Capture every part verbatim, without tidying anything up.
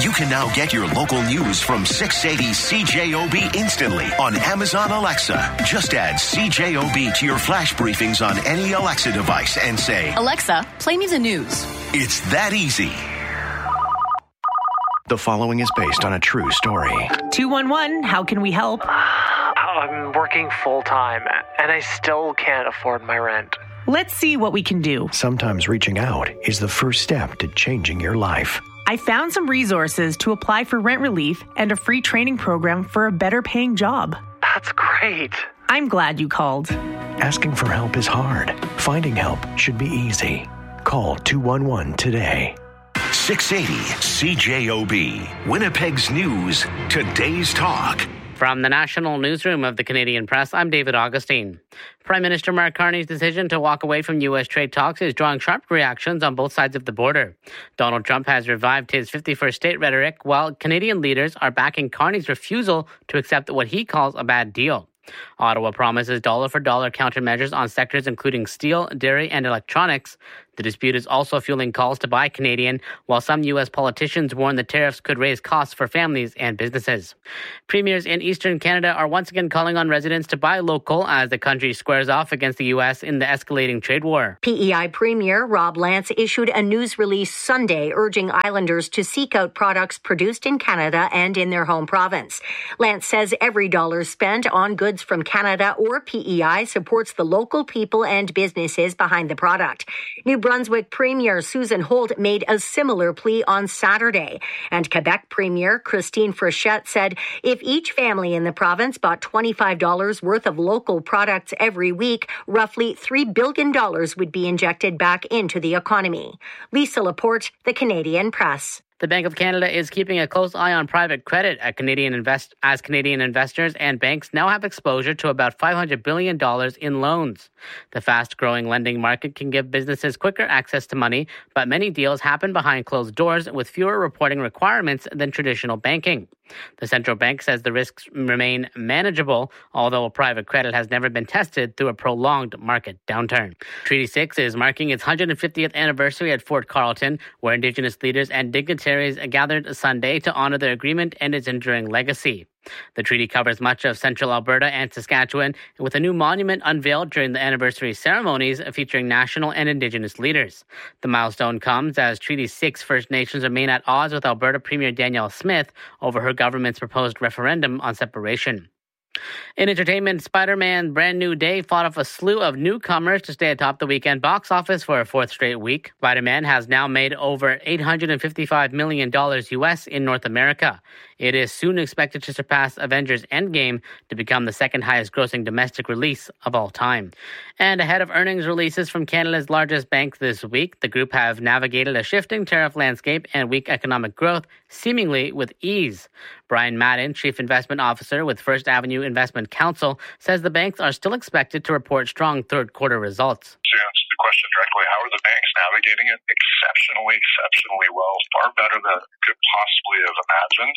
You can now get your local news from six eighty C J O B instantly on Amazon Alexa. Just add C J O B to your flash briefings on any Alexa device and say, Alexa, play me the news. It's that easy. The following is based on a true story. two one one, how can we help? I'm working full-time, and I still can't afford my rent. Let's see what we can do. Sometimes reaching out is the first step to changing your life. I found some resources to apply for rent relief and a free training program for a better paying job. That's great. I'm glad you called. Asking for help is hard. Finding help should be easy. Call two one one today. six eighty C J O B, Winnipeg's News, today's talk. From the National Newsroom of the Canadian Press, I'm David Augustine. Prime Minister Mark Carney's decision to walk away from U S trade talks is drawing sharp reactions on both sides of the border. Donald Trump has revived his fifty-first state rhetoric, while Canadian leaders are backing Carney's refusal to accept what he calls a bad deal. Ottawa promises dollar-for-dollar countermeasures on sectors including steel, dairy, and electronics. The dispute is also fueling calls to buy Canadian, while some U S politicians warn the tariffs could raise costs for families and businesses. Premiers in Eastern Canada are once again calling on residents to buy local as the country squares off against the U S in the escalating trade war. P E I Premier Rob Lance issued a news release Sunday urging islanders to seek out products produced in Canada and in their home province. Lance says every dollar spent on goods from Canada or P E I supports the local people and businesses behind the product. New Brunswick Premier Susan Holt made a similar plea on Saturday. And Quebec Premier Christine Frechette said if each family in the province bought twenty-five dollars worth of local products every week, roughly three billion dollars would be injected back into the economy. Lisa Laporte, The Canadian Press. The Bank of Canada is keeping a close eye on private credit at Canadian invest- as Canadian investors and banks now have exposure to about five hundred billion dollars in loans. The fast-growing lending market can give businesses quicker access to money, but many deals happen behind closed doors with fewer reporting requirements than traditional banking. The central bank says the risks remain manageable, although private credit has never been tested through a prolonged market downturn. Treaty six is marking its one hundred fiftieth anniversary at Fort Carlton, where Indigenous leaders and dignitaries gathered Sunday to honor the agreement and its enduring legacy. The treaty covers much of central Alberta and Saskatchewan, with a new monument unveiled during the anniversary ceremonies featuring national and Indigenous leaders. The milestone comes as Treaty six First Nations remain at odds with Alberta Premier Danielle Smith over her government's proposed referendum on separation. In entertainment, Spider-Man Brand New Day fought off a slew of newcomers to stay atop the weekend box office for a fourth straight week. Spider-Man has now made over eight hundred fifty-five million dollars U S in North America. It is soon expected to surpass Avengers Endgame to become the second highest grossing domestic release of all time. And ahead of earnings releases from Canada's largest banks this week, the group have navigated a shifting tariff landscape and weak economic growth seemingly with ease. Brian Madden, Chief Investment Officer with First Avenue Investment Counsel, says the banks are still expected to report strong third quarter results. To answer the question directly, how are the banks navigating it? Exceptionally, exceptionally well, far better than I could possibly have imagined.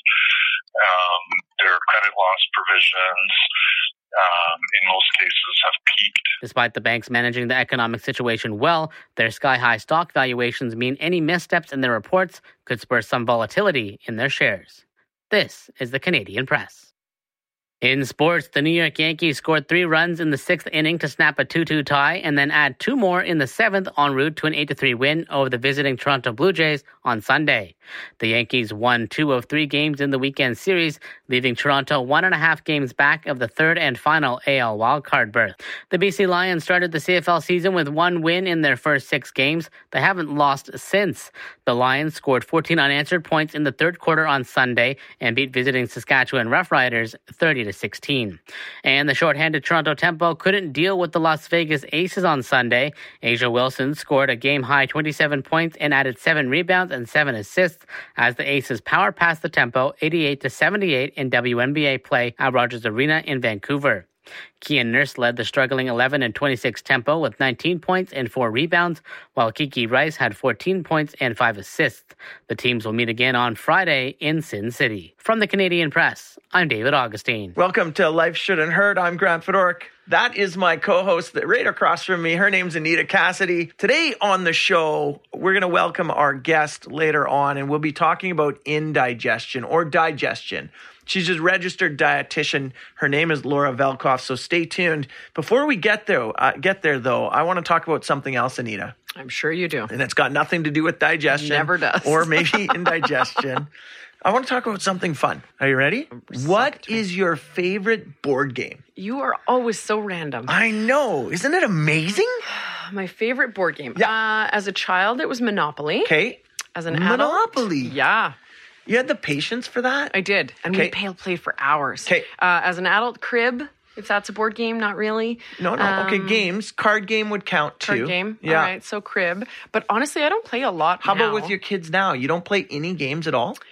Um, their credit loss provisions, um, in most cases, have peaked. Despite the banks managing the economic situation well, their sky-high stock valuations mean any missteps in their reports could spur some volatility in their shares. This is the Canadian Press. In sports, the New York Yankees scored three runs in the sixth inning to snap a two two tie and then add two more in the seventh en route to an eight to three win over the visiting Toronto Blue Jays on Sunday. The Yankees won two of three games in the weekend series, leaving Toronto one and a half games back of the third and final A L wildcard berth. The B C Lions started the C F L season with one win in their first six games. They haven't lost since. The Lions scored fourteen unanswered points in the third quarter on Sunday and beat visiting Saskatchewan Roughriders thirty to sixteen. And the shorthanded Toronto Tempo couldn't deal with the Las Vegas Aces on Sunday. Asia Wilson scored a game-high twenty-seven points and added seven rebounds and seven assists as the Aces power passed the Tempo eighty-eight to seventy-eight in W N B A play at Rogers Arena in Vancouver. Kian Nurse led the struggling eleven and twenty-six Tempo with nineteen points and four rebounds, while Kiki Rice had fourteen points and five assists. The teams will meet again on Friday in Sin City. From the Canadian Press, I'm David Augustine. Welcome to Life Shouldn't Hurt. I'm Grant Fedoruk. That is my co-host right across from me. Her name's Anita Cassidy. Today on the show, we're going to welcome our guest later on, and we'll be talking about indigestion or digestion. She's a registered dietitian. Her name is Laura Velkoff, so stay tuned. Before we get there, uh, get there though, I want to talk about something else, Anita. I'm sure you do. And it's got nothing to do with digestion. Never does. Or maybe indigestion. I want to talk about something fun. Are you ready? What is your favorite board game? You are always so random. I know. Isn't it amazing? My favorite board game. Yeah. Uh, as a child, it was Monopoly. Okay. As an Monopoly. adult. Yeah. You had the patience for that? I did. And Okay. we played, played for hours. Okay. Uh, as an adult, Crib, if that's a board game, not really. No, no. Um, okay, games. Card game would count too. Card game. Yeah. All right, so Crib. But honestly, I don't play a lot How now. about with your kids now? You don't play any games at all?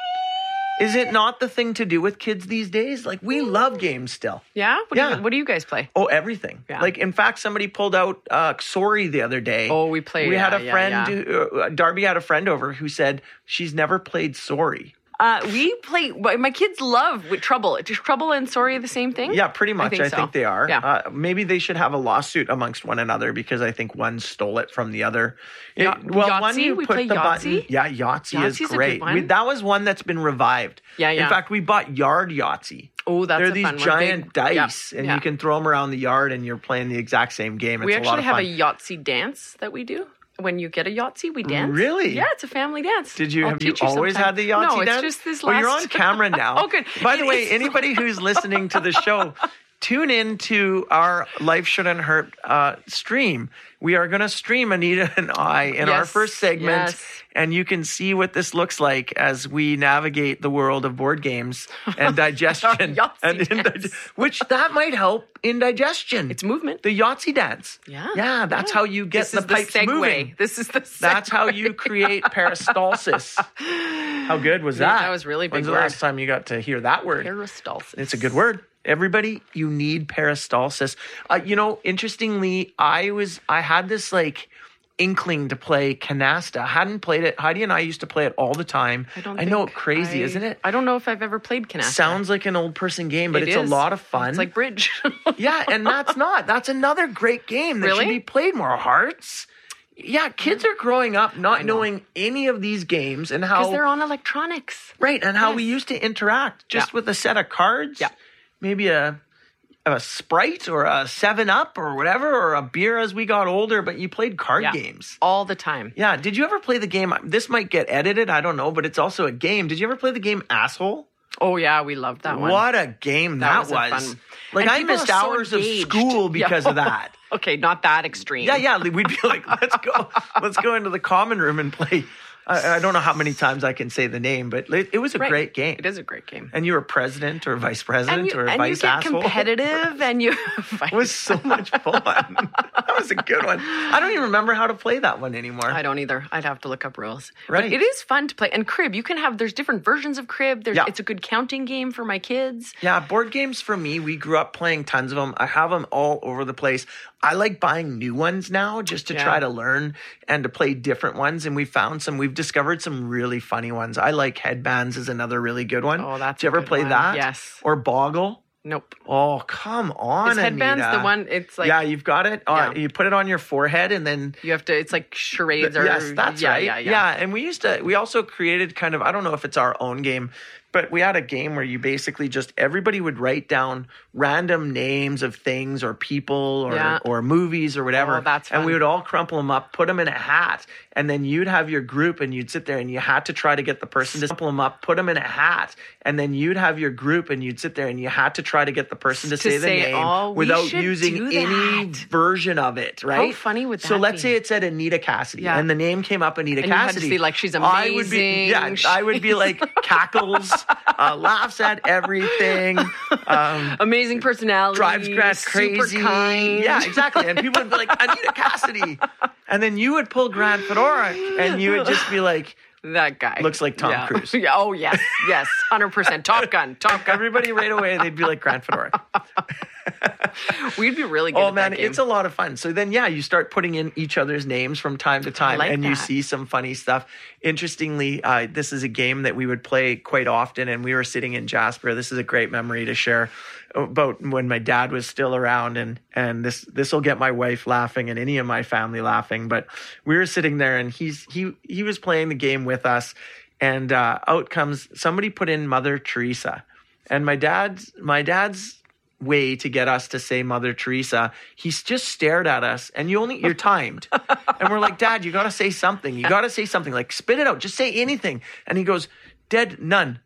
Is it not the thing to do with kids these days? Like, we love games still. Yeah? What, Yeah. Do you, what do you guys play? Oh, everything. Yeah. Like, in fact, somebody pulled out uh, Sorry the other day. Oh, we played. We had yeah, a yeah, friend, yeah. Who, uh, Darby had a friend over who said she's never played Sorry. Uh, we play. My kids love with Trouble. Is Trouble and Sorry the same thing? Yeah, pretty much. I think, I think so. they are. Yeah. Uh, maybe they should have a lawsuit amongst one another because I think one stole it from the other. It- Ya- well, one Yahtzee? you We put play the Yahtzee? button. Yeah, Yahtzee Yahtzee's is a good great. one. We, that was one that's been revived. Yeah, yeah. In fact, we bought Yard Yahtzee. Oh, that's They're a these fun one. giant Big- dice, yeah, and yeah. you can throw them around the yard, and you're playing the exact same game. It's We a lot actually of have fun. a Yahtzee dance that we do. When you get a Yahtzee, we dance. Really? Yeah, it's a family dance. Did you I'll have you teach you always sometime. had the Yahtzee No, it's dance? just this Well, last. you're on camera now. Oh, good. By the It way, is- anybody who's listening to the show, tune in to our Life Shouldn't Hurt uh, stream. We are going to stream Anita and I in our Yes, first segment, yes. and you can see what this looks like as we navigate the world of board games and digestion. Yahtzee and dance. indige- which that might help in digestion. It's movement. The Yahtzee dance. Yeah. Yeah, that's Yeah. how you get This the is the pipes segue. moving. This is the segue. That's how you create peristalsis. How good was Yeah, that? that was really big When's the word. last time you got to hear that word? Peristalsis. It's a good word. Everybody, you need peristalsis. Uh, you know, interestingly, I was I had this like inkling to play canasta. I hadn't played it. Heidi and I used to play it all the time. I don't. I know, think crazy, I- isn't it? I don't know if I've ever played canasta. Sounds like an old person game, but It it's is. a lot of fun. It's like bridge. Yeah, and that's not. That's another great game that Really? should be played more. Hearts. Yeah, kids are growing up not know. knowing any of these games and how Because they're on electronics. right and how Yes. we used to interact just Yeah. with a set of cards. Yeah. Maybe a a Sprite or a seven up or whatever, or a beer as we got older, but you played card Yeah. games. All the time. Yeah. Did you ever play the game? This might get edited, I don't know, but it's also a game. Did you ever play the game Asshole? Oh, yeah, we loved that one. What a game that, That was was. a fun- Like, And I people missed are so hours engaged. of school because Yeah. of that. Okay, not that extreme. Yeah, yeah. We'd be like, let's go, let's go into the common room and play. I, I don't know how many times I can say the name, but it, it was a Right. great game. It is a great game. And you were president or vice president And you, or and vice you get asshole. competitive and you It was so much fun. That was a good one. I don't even remember how to play that one anymore. I don't either. I'd have to look up rules. Right. But it is fun to play. And Crib, you can have, there's different versions of Crib. There's, Yeah. It's a good counting game for my kids. Yeah, board games for me, we grew up playing tons of them. I have them all over the place. I like buying new ones now just to Yeah. try to learn and to play different ones. And we found some, we've discovered some really funny ones. I like Headbands is another really good one. Oh, that's Did you a ever good play one. that? Yes. Or Boggle? Nope. Oh, come on, Is Headbands Anita. the one, it's like, yeah, you've got it. Uh, Yeah. You put it on your forehead and then you have to, it's like charades or. yes, that's yeah, right. Yeah, yeah. and we used to. We also created kind of. I don't know if it's our own game, but we had a game where you basically just everybody would write down random names of things or people or Yeah. or movies or whatever. Oh, that's and we fun. would all crumple them up, put them in a hat, and then you'd have your group and you'd sit there and you had to try to get the person to crumple them up, put them in a hat, and then you'd have your group and you'd sit there and you had to try to get the person to, To say the say, name "Oh, we without should using do any that." version of it. Right? funny would So that let's be? say it said Anita Cassidy, Yeah. and the name came up Anita And you had to Cassidy. say, like, she's I would be, yeah, amazing, I would be like cackles, uh, laughs at everything, um, Amazing personality. drives Grant crazy. Super kind. Yeah, exactly. And people would be like, Anita Cassidy. And then you would pull Grant Fedora and you would just be like, That guy. Looks like Tom yeah. Cruise. Yeah. Oh, yes. Yes. one hundred percent. Top Gun. Top Gun. Everybody right away, they'd be like Grant Fedora. We'd be really good Oh, at man, that game. it's a lot of fun. So then, yeah, you start putting in each other's names from time to time, like and you that. see some funny stuff. Interestingly, uh, this is a game that we would play quite often, and we were sitting in Jasper. This is a great memory to share about when my dad was still around, and and this this will get my wife laughing and any of my family laughing. But we were sitting there, and he's he he was playing the game with us, and uh, out comes somebody put in Mother Teresa, and my dad's my dad's. way to get us to say Mother Teresa, he's just stared at us, and you only you're timed, and we're like, Dad, you got to say something. You got to say something. Like, spit it out. Just say anything. And he goes, Dead nun.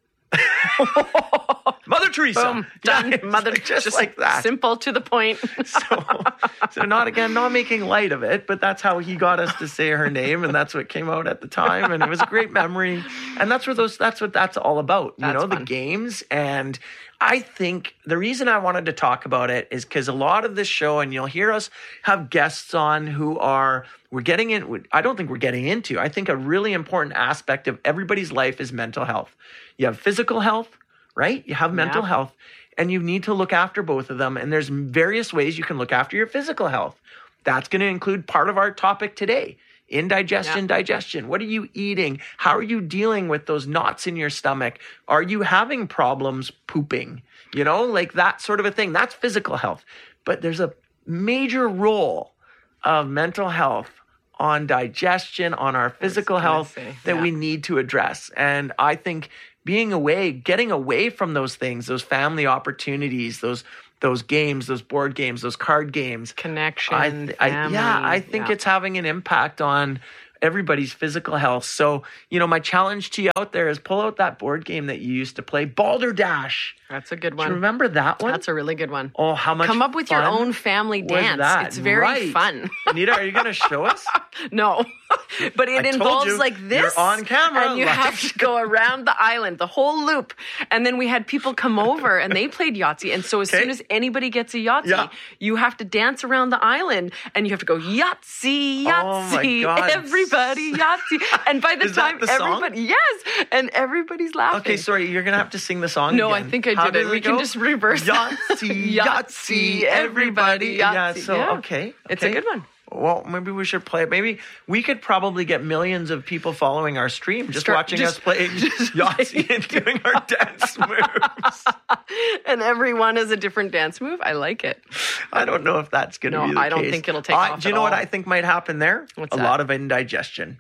Mother Teresa. Boom, done. Yeah, Mother, like, just, just like that. Simple to the point. so, so not again, not making light of it, but that's how he got us to say her name, and that's what came out at the time, and it was a great memory. And that's where those. That's what that's all about. You That's know, fun. the games. And I think the reason I wanted to talk about it is because a lot of this show, and you'll hear us have guests on who are. We're getting in. I don't think we're getting into. I think a really important aspect of everybody's life is mental health. You have physical health, right? You have mental Yeah. health, and you need to look after both of them. And there's various ways you can look after your physical health. That's going to include part of our topic today. Indigestion, Yeah. digestion. What are you eating? How are you dealing with those knots in your stomach? Are you having problems pooping? You know, like that sort of a thing. That's physical health. But there's a major role of mental health on digestion, on our physical gonna health say, that yeah. we need to address. And I think being away, getting away from those things, those family opportunities, those those games, those board games, those card games, Connection, I th- I, family. yeah, I think yeah. it's having an impact on everybody's physical health. So, you know, my challenge to you out there is pull out that board game that you used to play, Balderdash. That's a good Do you one. remember that one? That's a really good one. Oh, how much Come up with your fun own family was dance. that? It's very Right. fun. Anita, are you going to show us? No, but it I told involves you, like this. you're on camera, and you like- have to go around the island, the whole loop. And then we had people come over, and they played Yahtzee. And so as Okay. soon as anybody gets a Yahtzee, Yeah. you have to dance around the island, and you have to go Yahtzee, Oh, my Yahtzee, God. everybody Yahtzee. And by the Is that time the song? everybody, yes, and everybody's laughing. Okay, sorry, you're going to have to sing the song No, again. I think I How did it. does We can go? just reverse that. Yahtzee, Yahtzee, Yahtzee, everybody. Yeah, Yahtzee. so, Yeah. okay. It's a okay. good one. Well, maybe we should play it. Maybe we could probably get millions of people following our stream just Start- watching just- us play Yahtzee and doing our dance moves. And everyone is a different dance move. I like it. I don't know if that's going to No, be the I don't case. think it'll take I- off Do you at know what all. I think might happen there? What's a that? lot of indigestion.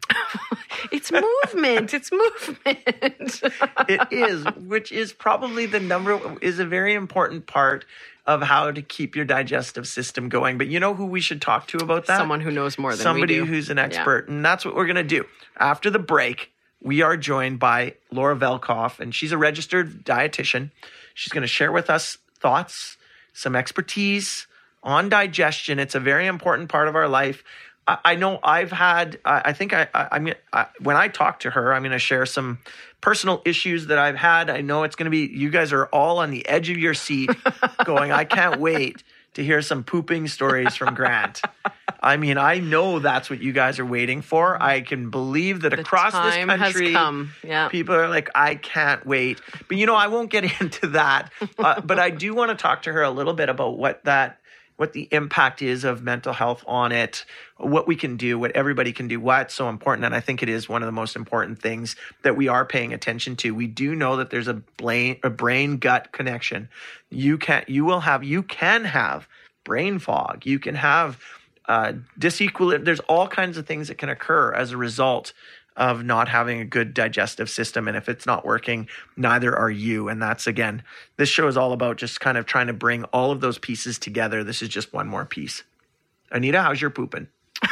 It's movement. It's movement. It is, which is probably the number, is a very important part of how to keep your digestive system going. But you know who we should talk to about that? Someone who knows more than Somebody we do. who's an Yeah. expert. And that's what we're going to do. After the break, we are joined by Laura Velkoff, and she's a registered dietitian. She's going to share with us thoughts, some expertise on digestion. It's a very important part of our life. I, I know I've had, I, I think I, I, I'm gonna- I, when I talk to her, I'm going to share some personal issues that I've had. I know it's going to be, you guys are all on the edge of your seat going, I can't wait to hear some pooping stories from Grant. I mean, I know that's what you guys are waiting for. I can believe that The across this time has country, come. Yeah. people are like, I can't wait. But, you know, I won't get into that. Uh, but I do want to talk to her a little bit about what that, what the impact is of mental health on it, what we can do, what everybody can do, why it's so important. And I think it is one of the most important things that we are paying attention to. We do know that there's a brain, a brain gut connection. You can, you will have, you can have brain fog. You can have uh, disequilibrium. There's all kinds of things that can occur as a result of not having a good digestive system. And if it's not working, neither are you. And that's, again, this show is all about just kind of trying to bring all of those pieces together. This is just one more piece. Anita, how's your pooping?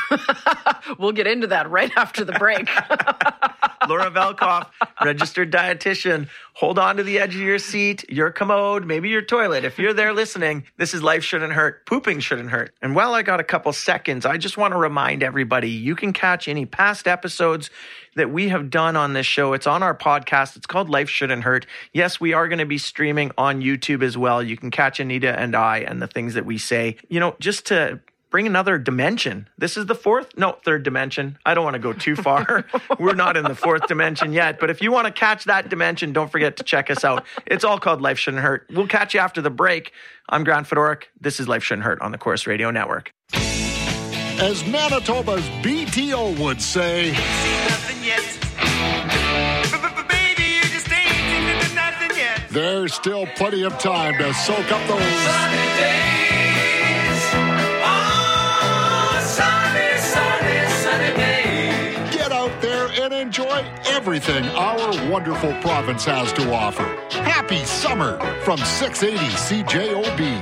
We'll get into that right after the break. Laura Velkoff, registered dietitian. Hold on to the edge of your seat, your commode, maybe your toilet. If you're there listening, this is Life Shouldn't Hurt. Pooping shouldn't hurt. And while I got a couple seconds, I just want to remind everybody, you can catch any past episodes that we have done on this show. It's on our podcast. It's called Life Shouldn't Hurt. Yes, we are going to be streaming on YouTube as well. You can catch Anita and I and the things that we say. You know, just to bring another dimension. This is the fourth, no, third dimension. I don't want to go too far. We're not in the fourth dimension yet. But if you want to catch that dimension, don't forget to check us out. It's all called Life Shouldn't Hurt. We'll catch you after the break. I'm Grant Fedoruk. This is Life Shouldn't Hurt on the Corus Radio Network. As Manitoba's B T O would say, there's still plenty of time to soak up those sunny days. Oh, sunny, sunny, sunny days. Get out there and enjoy everything our wonderful province has to offer. Happy summer from six eighty C J O B.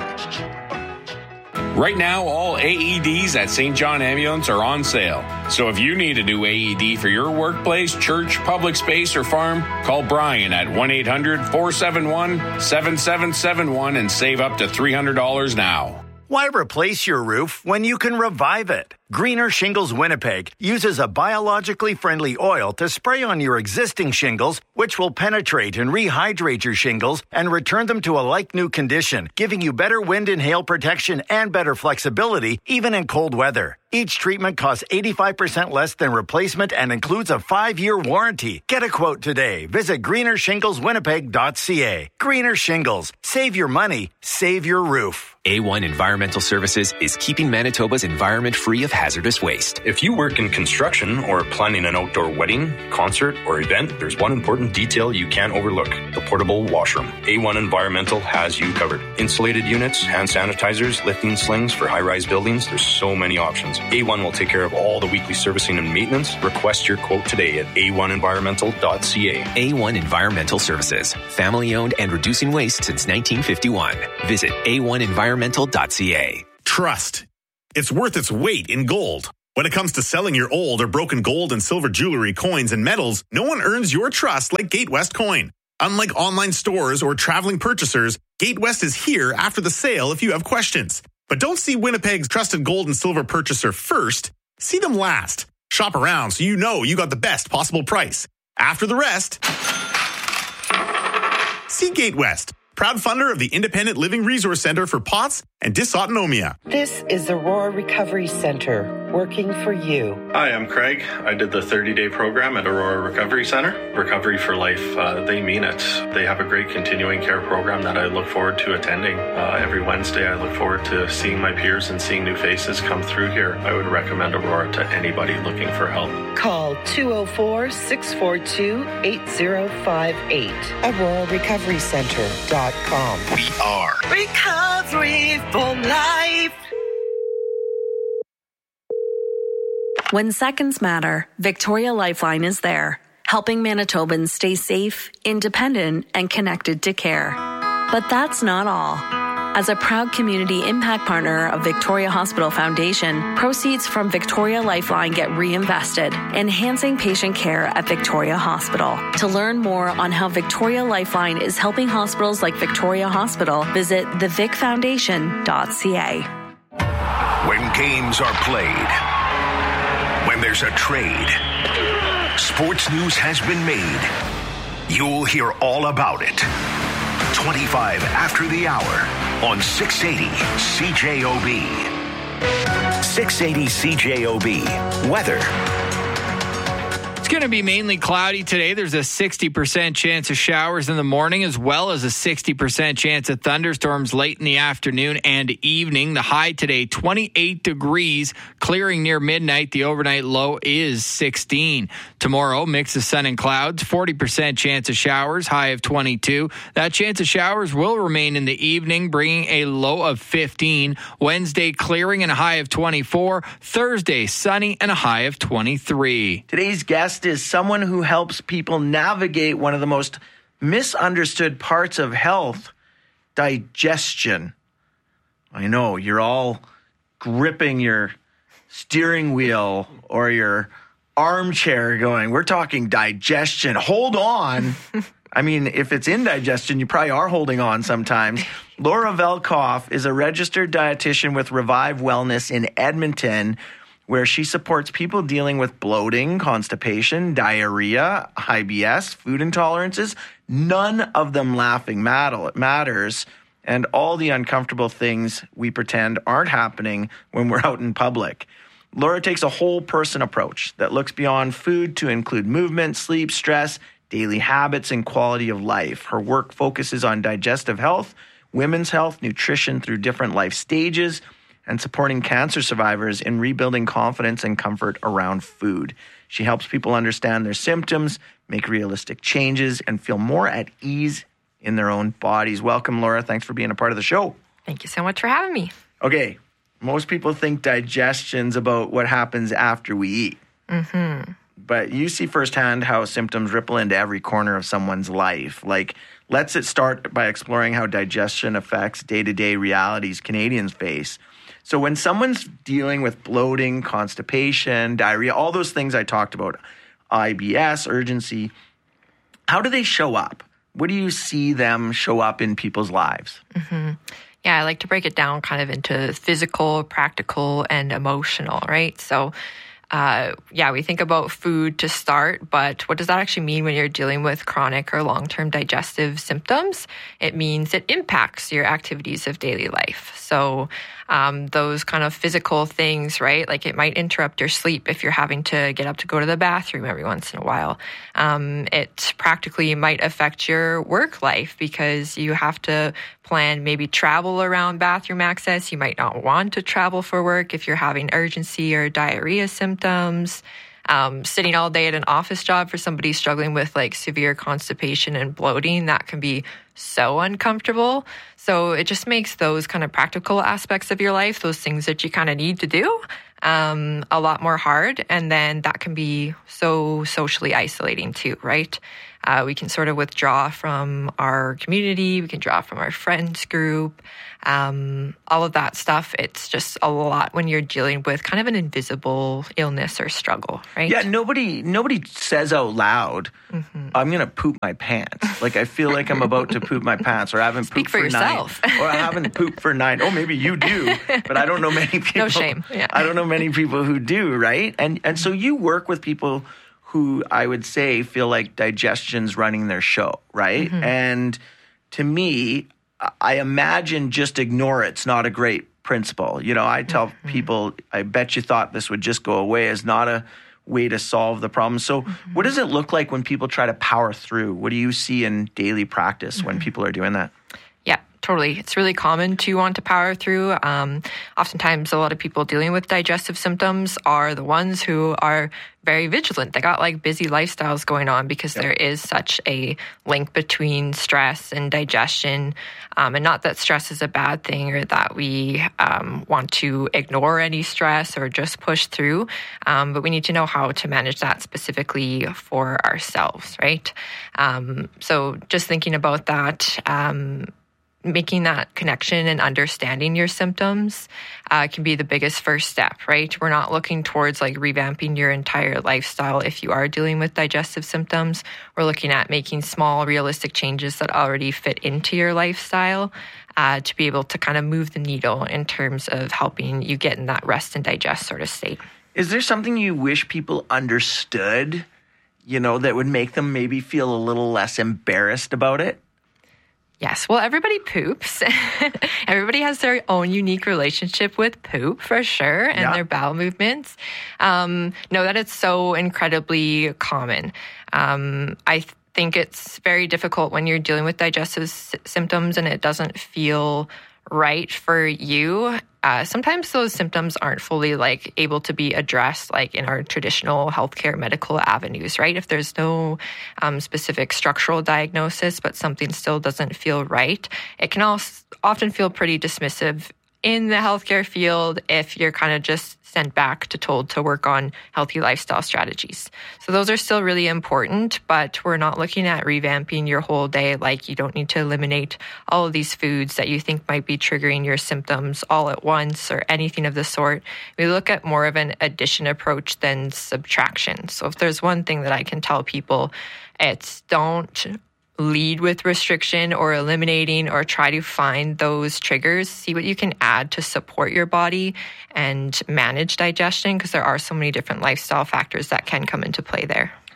Right now, all A E Ds at Saint John Ambulance are on sale. So if you need a new A E D for your workplace, church, public space, or farm, call Brian at one eight hundred four seven one seven seven seven one and save up to three hundred dollars now. Why replace your roof when you can revive it? Greener Shingles Winnipeg uses a biologically friendly oil to spray on your existing shingles, which will penetrate and rehydrate your shingles and return them to a like-new condition, giving you better wind and hail protection and better flexibility, even in cold weather. Each treatment costs eighty-five percent less than replacement and includes a five-year warranty. Get a quote today. Visit greener shingles winnipeg dot c a. Greener Shingles. Save your money. Save your roof. A one Environmental Services is keeping Manitoba's environment free of hazardous waste. If you work in construction or planning an outdoor wedding, concert, or event, there's one important detail you can't overlook: the portable washroom. A one Environmental has you covered. Insulated units, hand sanitizers, lifting slings for high-rise buildings. There's so many options. A one will take care of all the weekly servicing and maintenance. Request your quote today at a one environmental dot c a. A one Environmental Services. Family-owned and reducing waste since nineteen fifty-one. Visit a one environmental dot c a. Trust. It's worth its weight in gold. When it comes to selling your old or broken gold and silver jewelry, coins, and metals, no one earns your trust like Gatewest Coin. Unlike online stores or traveling purchasers, Gatewest is here after the sale if you have questions. But don't see Winnipeg's trusted gold and silver purchaser first. See them last. Shop around so you know you got the best possible price. After the rest, see Gatewest, proud funder of the Independent Living Resource Center for P O T S and Dysautonomia. This is the Aurora Recovery Center, working for you. Hi, I'm Craig. I did the thirty-day program at Aurora Recovery Center. Recovery for Life, uh, they mean it. They have a great continuing care program that I look forward to attending. Uh, every Wednesday, I look forward to seeing my peers and seeing new faces come through here. I would recommend Aurora to anybody looking for help. Call two oh four, six four two, eight oh five eight. aurora recovery center dot com. We are Recovery for Life. When seconds matter, Victoria Lifeline is there, helping Manitobans stay safe, independent, and connected to care. But that's not all. As a proud community impact partner of Victoria Hospital Foundation, proceeds from Victoria Lifeline get reinvested, enhancing patient care at Victoria Hospital. To learn more on how Victoria Lifeline is helping hospitals like Victoria Hospital, visit the vic foundation dot c a. When games are played, when there's a trade, sports news has been made. You'll hear all about it. twenty-five after the hour on six eighty C J O B. six eighty C J O B. Weather. It's going to be mainly cloudy today. There's a sixty percent chance of showers in the morning, as well as a sixty percent chance of thunderstorms late in the afternoon and evening. The high today, twenty-eight degrees, clearing near midnight. The overnight low is sixteen. Tomorrow, mix of sun and clouds, forty percent chance of showers, high of twenty-two. That chance of showers will remain in the evening, bringing a low of fifteen. Wednesday, clearing and a high of twenty-four. Thursday, sunny and a high of twenty-three. Today's guest is someone who helps people navigate one of the most misunderstood parts of health, digestion. I know, you're all gripping your steering wheel or your armchair going, we're talking digestion. Hold on. I mean, if it's indigestion, you probably are holding on sometimes. Laura Velkoff is a registered dietitian with Revive Wellness in Edmonton, where she supports people dealing with bloating, constipation, diarrhea, I B S, food intolerances. None of them laughing matters. and all the uncomfortable things we pretend aren't happening when we're out in public. Laura takes a whole person approach that looks beyond food to include movement, sleep, stress, daily habits, and quality of life. Her work focuses on digestive health, women's health, nutrition through different life stages, and supporting cancer survivors in rebuilding confidence and comfort around food. She helps people understand their symptoms, make realistic changes, and feel more at ease in their own bodies. Welcome, Laura. Thanks for being a part of the show. Thank you so much for having me. Okay, most people think digestion's about what happens after we eat. Mm-hmm. But you see firsthand how symptoms ripple into every corner of someone's life. Like, let's it start by exploring how digestion affects day-to-day realities Canadians face. So when someone's dealing with bloating, constipation, diarrhea, all those things I talked about, I B S, urgency, how do they show up? What do you see them show up in people's lives? Mm-hmm. Yeah, I like to break it down kind of into physical, practical, and emotional, right? So Uh, yeah, we think about food to start, but what does that actually mean when you're dealing with chronic or long-term digestive symptoms? It means it impacts your activities of daily life. So um, those kind of physical things, right? Like it might interrupt your sleep if you're having to get up to go to the bathroom every once in a while. Um, it practically might affect your work life because you have to plan maybe travel around bathroom access. You might not want to travel for work if you're having urgency or diarrhea symptoms. Um, sitting all day at an office job for somebody struggling with like severe constipation and bloating, that can be so uncomfortable. So it just makes those kind of practical aspects of your life, those things that you kind of need to do, um, a lot more hard. And then that can be so socially isolating too, right? Uh, we can sort of withdraw from our community. We can draw from our friends group. Um, all of that stuff. It's just a lot when you're dealing with kind of an invisible illness or struggle, right? Yeah, nobody nobody says out loud, mm-hmm. I'm going to poop my pants. Like I feel like I'm about to poop my pants, or I haven't Speak pooped for, for yourself. nine. Or I haven't pooped for nine. Oh, maybe you do, but I don't know many people. No shame. Yeah. I don't know many people who do, right? And and so you work with people who I would say feel like digestion's running their show, right? Mm-hmm. And to me, I imagine just ignore it's not a great principle. You know, I tell mm-hmm. people, I bet you thought this would just go away is not a way to solve the problem. So mm-hmm. what does it look like when people try to power through? What do you see in daily practice mm-hmm. when people are doing that? Yeah, totally. It's really common to want to power through. Um, oftentimes, a lot of people dealing with digestive symptoms are the ones who are very vigilant. They got like busy lifestyles going on because yep. there is such a link between stress and digestion. Um, and not that stress is a bad thing or that we um, want to ignore any stress or just push through. Um, but we need to know how to manage that specifically for ourselves, right? Um, so just thinking about that, um, making that connection and understanding your symptoms uh, can be the biggest first step, right? We're not looking towards like revamping your entire lifestyle if you are dealing with digestive symptoms. We're looking at making small, realistic changes that already fit into your lifestyle uh, to be able to kind of move the needle in terms of helping you get in that rest and digest sort of state. Is there something you wish people understood, you know, that would make them maybe feel a little less embarrassed about it? Yes. Well, everybody poops. Everybody has their own unique relationship with poop, for sure, and yeah. their bowel movements. Um, know that it's so incredibly common. Um, I th- think it's very difficult when you're dealing with digestive s- symptoms and it doesn't feel right for you. Uh, sometimes those symptoms aren't fully like able to be addressed like in our traditional healthcare medical avenues, right? If there's no um, specific structural diagnosis, but something still doesn't feel right, it can also often feel pretty dismissive in the healthcare field if you're kind of just sent back to told to work on healthy lifestyle strategies. So those are still really important, but we're not looking at revamping your whole day. Like you don't need to eliminate all of these foods that you think might be triggering your symptoms all at once or anything of the sort. We look at more of an addition approach than subtraction. So if there's one thing that I can tell people, it's don't lead with restriction or eliminating or try to find those triggers. See what you can add to support your body and manage digestion because there are so many different lifestyle factors that can come into play there.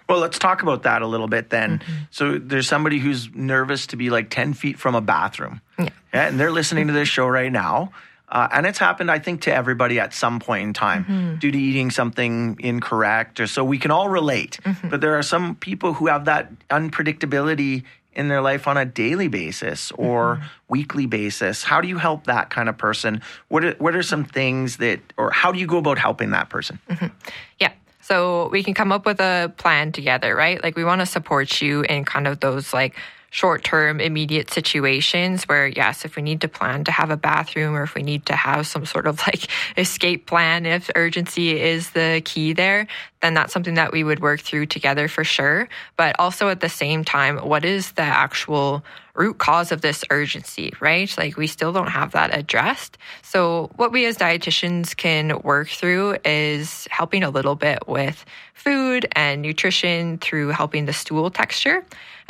Well, let's talk about that a little bit then. Mm-hmm. So there's somebody who's nervous to be like ten feet from a bathroom. Yeah. Yeah, and they're listening to this show right now. Uh, and it's happened, I think, to everybody at some point in time mm-hmm. due to eating something incorrect. Or so we can all relate. Mm-hmm. But there are some people who have that unpredictability in their life on a daily basis or mm-hmm. weekly basis. How do you help that kind of person? What are, what are some things that, or how do you go about helping that person? Mm-hmm. Yeah. So we can come up with a plan together, right? Like we want to support you in kind of those like short-term, immediate situations where, yes, if we need to plan to have a bathroom or if we need to have some sort of like escape plan, if urgency is the key there, then that's something that we would work through together for sure. But also at the same time, what is the actual root cause of this urgency, right? Like we still don't have that addressed. So what we as dietitians can work through is helping a little bit with food and nutrition through helping the stool texture.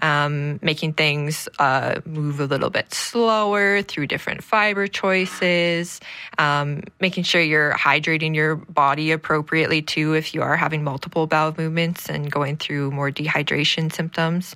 Um, making things uh, move a little bit slower through different fiber choices, um, making sure you're hydrating your body appropriately too if you are having multiple bowel movements and going through more dehydration symptoms,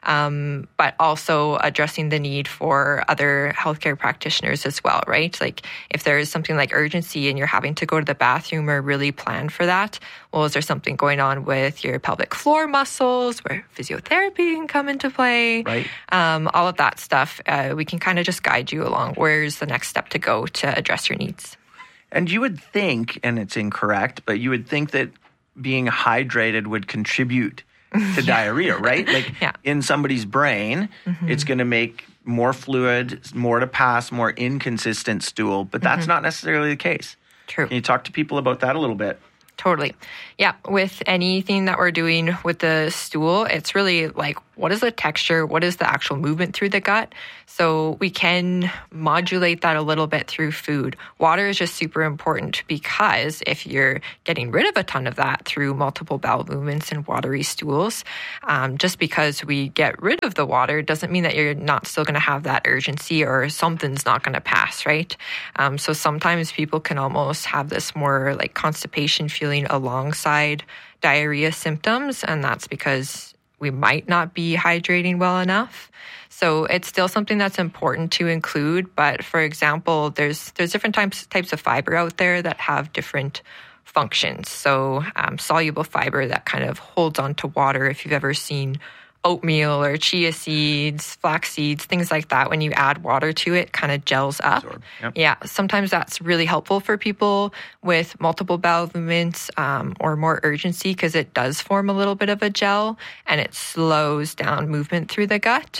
um, but also addressing the need for other healthcare practitioners as well, right? Like if there is something like urgency and you're having to go to the bathroom or really plan for that, well, is there something going on with your pelvic floor muscles where physiotherapy can come into play? Right. Um, all of that stuff, uh, we can kind of just guide you along. Where's the next step to go to address your needs? And you would think, and it's incorrect, but you would think that being hydrated would contribute to yeah. diarrhea, right? Like yeah. in somebody's brain, mm-hmm. it's going to make more fluid, more to pass, more inconsistent stool, but that's mm-hmm. not necessarily the case. True. Can you talk to people about that a little bit? Totally. Yeah. With anything that we're doing with the stool, it's really like, what is the texture? What is the actual movement through the gut? So we can modulate that a little bit through food. Water is just super important because if you're getting rid of a ton of that through multiple bowel movements and watery stools, um, just because we get rid of the water doesn't mean that you're not still going to have that urgency or something's not going to pass, right? Um, so sometimes people can almost have this more like constipation feeling alongside diarrhea symptoms, and that's because we might not be hydrating well enough. So it's still something that's important to include. But for example, there's there's different types types of fiber out there that have different functions. So um, soluble fiber that kind of holds onto water. If you've ever seen oatmeal or chia seeds, flax seeds, things like that, when you add water to it, kind of gels up. Yep. Yeah, sometimes that's really helpful for people with multiple bowel movements um, or more urgency because it does form a little bit of a gel and it slows down movement through the gut.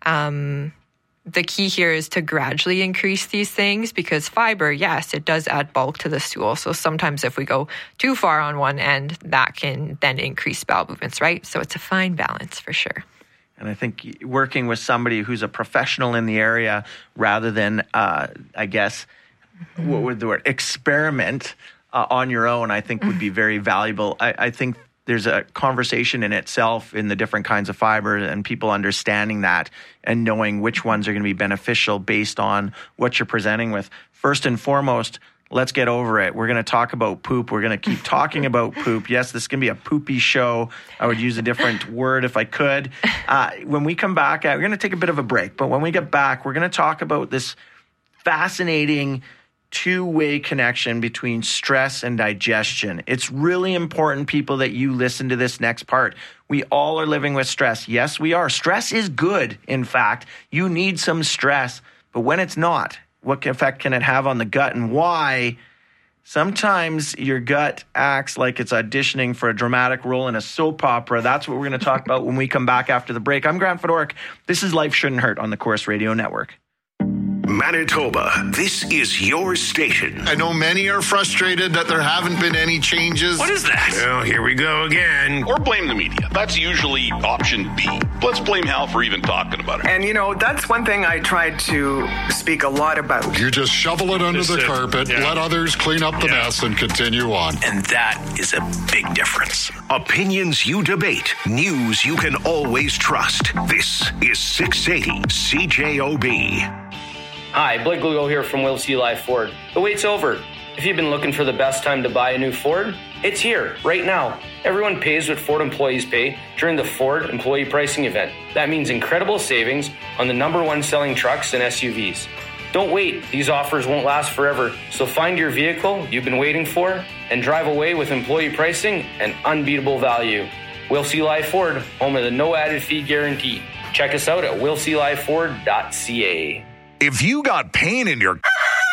Um, the key here is to gradually increase these things because fiber, yes, it does add bulk to the stool. So sometimes if we go too far on one end, that can then increase bowel movements, right? So it's a fine balance for sure. And I think working with somebody who's a professional in the area rather than, uh, I guess, mm-hmm. what would the word, experiment uh, on your own, I think would be very valuable. I, I think there's a conversation in itself in the different kinds of fibers and people understanding that and knowing which ones are going to be beneficial based on what you're presenting with. First and foremost, let's get over it. We're going to talk about poop. We're going to keep talking about poop. Yes, this is going to be a poopy show. I would use a different word if I could. Uh, when we come back, we're going to take a bit of a break. But when we get back, we're going to talk about this fascinating two-way connection between stress and digestion. It's really important, people, that you listen to this next part. We all are living with stress. Yes, we are. Stress is good, in fact. You need some stress. But when it's not, what effect can it have on the gut and why? Sometimes your gut acts like it's auditioning for a dramatic role in a soap opera. That's what we're going to talk about when we come back after the break. I'm Grant Fedoruk. This is Life Shouldn't Hurt on the Corus Radio Network. Manitoba, this is your station. I know many are frustrated that there haven't been any changes. What is that? Well, here we go again. Or blame the media. That's usually option B. Let's blame Hal for even talking about it. And, you know, that's one thing I tried to speak a lot about. You just shovel it under Just the it. carpet, Yeah. let others clean up the Yeah. mess, and continue on. And that is a big difference. Opinions you debate, news you can always trust. This is six eighty C J O B. Hi, Blake Lugo here from Will C. Life Ford. The wait's over. If you've been looking for the best time to buy a new Ford, It's here, right now. Everyone pays what Ford employees pay during the Ford Employee Pricing Event. That means incredible savings on the number one selling trucks and S U Vs. Don't wait. These offers won't last forever. So find your vehicle you've been waiting for and drive away with employee pricing and unbeatable value. We'll See Live Ford, home of the no added fee guarantee. Check us out at we'll see live ford dot c a. If you got pain in your...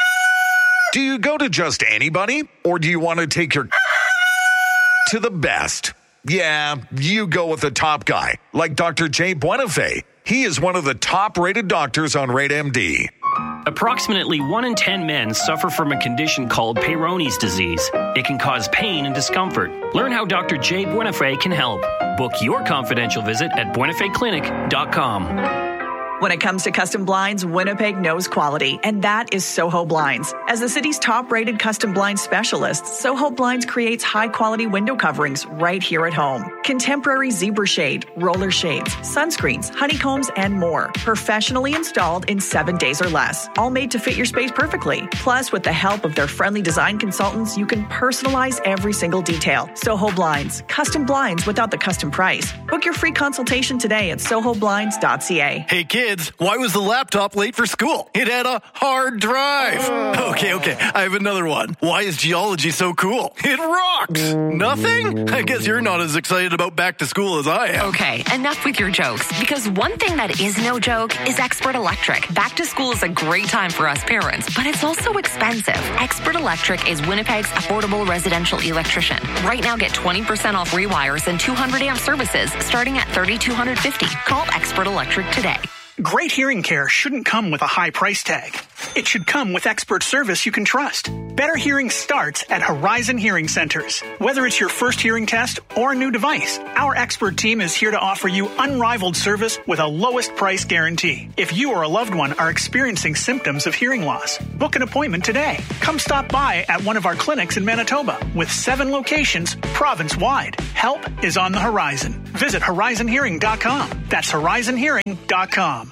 Do you go to just anybody? Or do you want to take your... to the best? Yeah, you go with the top guy, like Doctor Jay Buenafé. He is one of the top-rated doctors on Rate M D. Approximately one in ten men suffer from a condition called Peyronie's disease. It can cause pain and discomfort. Learn how Doctor Jay Buenafé can help. Book your confidential visit at buenafé clinic dot com. When it comes to custom blinds, Winnipeg knows quality, and that is Soho Blinds. As the city's top-rated custom blind specialist, Soho Blinds creates high-quality window coverings right here at home. Contemporary zebra shade, roller shades, sunscreens, honeycombs, and more. Professionally installed in seven days or less. All made to fit your space perfectly. Plus, with the help of their friendly design consultants, you can personalize every single detail. Soho Blinds. Custom blinds without the custom price. Book your free consultation today at soho blinds dot c a. Hey, kids. Why was the laptop late for school? It had a hard drive. Oh. Okay, okay. I have another one. Why is geology so cool? It rocks. Nothing? I guess you're not as excited about back to school as I am. Okay, enough with your jokes. Because one thing that is no joke is Expert Electric. Back to school is a great time for us parents, but it's also expensive. Expert Electric is Winnipeg's affordable residential electrician. Right now, get twenty percent off rewires and two hundred amp services starting at three thousand two hundred fifty dollars. Call Expert Electric today. Great hearing care shouldn't come with a high price tag. It should come with expert service you can trust. Better hearing starts at Horizon Hearing Centers. Whether it's your first hearing test or a new device, our expert team is here to offer you unrivaled service with a lowest price guarantee. If you or a loved one are experiencing symptoms of hearing loss, book an appointment today. Come stop by at one of our clinics in Manitoba with seven locations province-wide. Help is on the horizon. Visit horizon hearing dot com. That's horizon hearing dot com.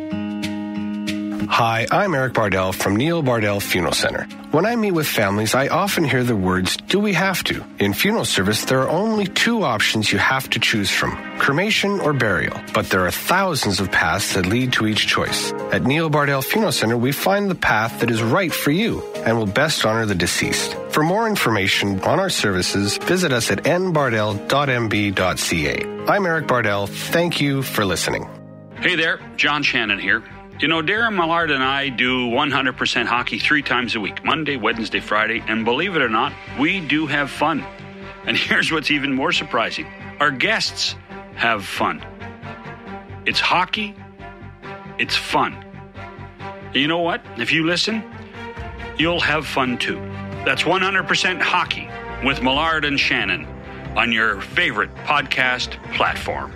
Hi, I'm Eric Bardell from Neil Bardell Funeral Center. When I meet with families, I often hear the words, do we have to? In funeral service, there are only two options you have to choose from, cremation or burial. But there are thousands of paths that lead to each choice. At Neil Bardell Funeral Center, we find the path that is right for you and will best honor the deceased. For more information on our services, visit us at n bardell dot m b dot c a. I'm Eric Bardell. Thank you for listening. Hey there, John Shannon here. You know, Darren Millard and I do one hundred percent hockey three times a week, Monday, Wednesday, Friday, and believe it or not, we do have fun. And here's what's even more surprising. Our guests have fun. It's hockey. It's fun. And you know what? If you listen, you'll have fun too. That's one hundred percent hockey with Millard and Shannon on your favorite podcast platform.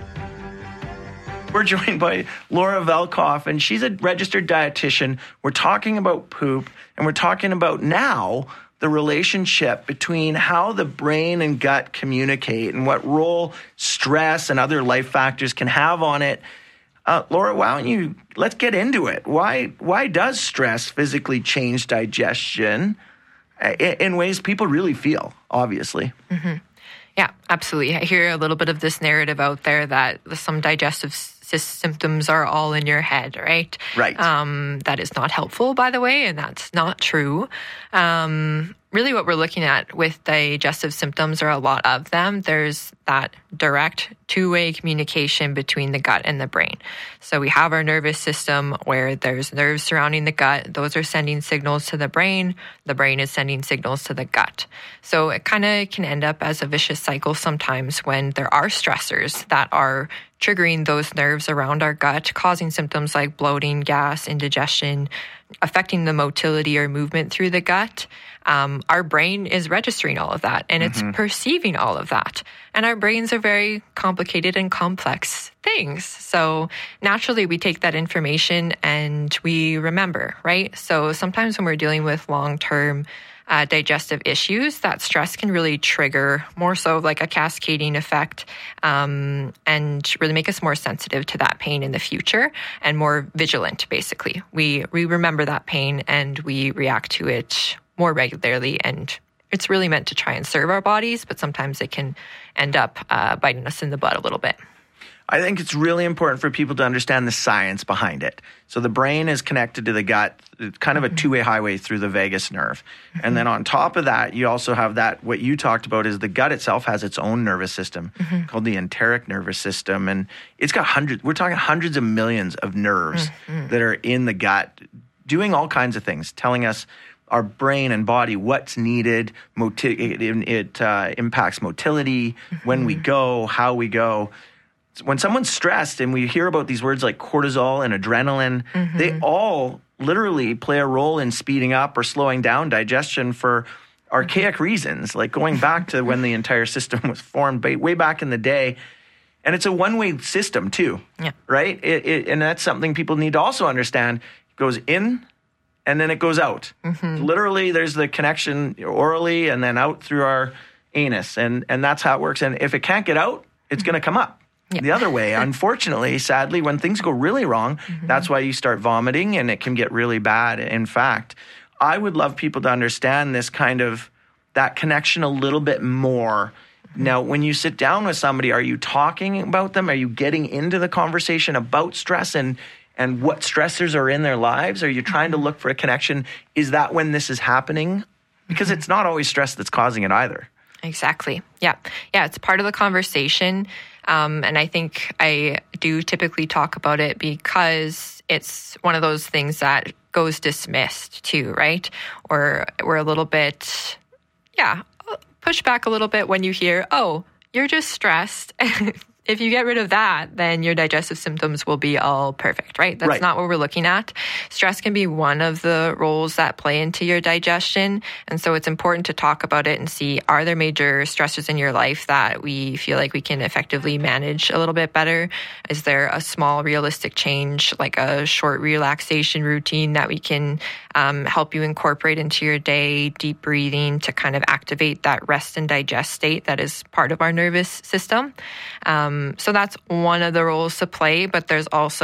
We're joined by Laura Velkoff, and she's a registered dietitian. We're talking about poop, and we're talking about now the relationship between how the brain and gut communicate and what role stress and other life factors can have on it. Uh, Laura, why don't you, let's get into it. Why, why does stress physically change digestion in, in ways people really feel, obviously? Mm-hmm. Yeah, absolutely. I hear a little bit of this narrative out there that some digestive symptoms are all in your head, right? Right. Um, that is not helpful, by the way, and that's not true. Um, really what we're looking at with digestive symptoms are a lot of them. There's that direct two-way communication between the gut and the brain. So we have our nervous system where there's nerves surrounding the gut. Those are sending signals to the brain. The brain is sending signals to the gut. So it kind of can end up as a vicious cycle sometimes when there are stressors that are triggering those nerves around our gut, causing symptoms like bloating, gas, indigestion, affecting the motility or movement through the gut. Um, our brain is registering all of that, and it's mm-hmm. perceiving all of that. And our brains are very complicated and complex things. So naturally, we take that information and we remember, right? So sometimes when we're dealing with long-term Uh, digestive issues, that stress can really trigger more so like a cascading effect um, and really make us more sensitive to that pain in the future and more vigilant, basically. We, we remember that pain and we react to it more regularly and it's really meant to try and serve our bodies, but sometimes it can end up uh, biting us in the butt a little bit. I think it's really important for people to understand the science behind it. So the brain is connected to the gut, it's kind of a two-way highway through the vagus nerve. Mm-hmm. And then on top of that, you also have that, what you talked about is the gut itself has its own nervous system mm-hmm. called the enteric nervous system. And it's got hundreds, we're talking hundreds of millions of nerves mm-hmm. that are in the gut doing all kinds of things, telling us our brain and body what's needed. Moti- it it uh, impacts motility, mm-hmm. when we go, how we go. When someone's stressed and we hear about these words like cortisol and adrenaline, mm-hmm. they all literally play a role in speeding up or slowing down digestion for archaic reasons, like going back to when the entire system was formed way back in the day. And it's a one-way system too, yeah. right? It, it, and that's something people need to also understand. It goes in and then it goes out. Mm-hmm. Literally, there's the connection orally and then out through our anus. And, and that's how it works. And if it can't get out, it's mm-hmm. going to come up. Yeah. The other way, unfortunately, sadly, when things go really wrong, mm-hmm. that's why you start vomiting and it can get really bad. In fact, I would love people to understand this kind of, that connection a little bit more. Mm-hmm. Now, when you sit down with somebody, are you talking about them? Are you getting into the conversation about stress and, and what stressors are in their lives? Are you trying to look for a connection? Is that when this is happening? Because mm-hmm. it's not always stress that's causing it either. Exactly. Yeah. Yeah, it's part of the conversation. Um, and I think I do typically talk about it because it's one of those things that goes dismissed too, right? Or we're a little bit, yeah, push back a little bit when you hear, oh, you're just stressed. If you get rid of that, then your digestive symptoms will be all perfect, right? That's right. Not what we're looking at. Stress can be one of the roles that play into your digestion. And so it's important to talk about it and see, are there major stressors in your life that we feel like we can effectively manage a little bit better? Is there a small realistic change, like a short relaxation routine that we can um, help you incorporate into your day, deep breathing to kind of activate that rest and digest state that is part of our nervous system? Um, So that's one of the roles to play, but there's also